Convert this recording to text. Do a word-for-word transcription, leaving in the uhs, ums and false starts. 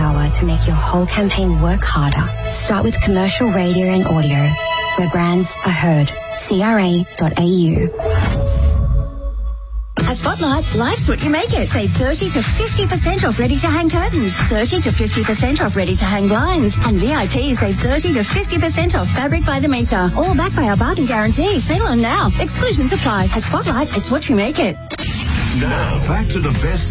power to make your whole campaign work harder. Start with commercial radio and audio, where brands are heard. C R A dot A U. At Spotlight, life's what you make it. Save thirty to fifty percent off ready-to-hang curtains, thirty to fifty percent off ready-to-hang blinds, and V I P save thirty to fifty percent off fabric by the metre. All backed by our bargain guarantee. Sail on now. Exclusions apply. At Spotlight, it's what you make it. Now, back to the best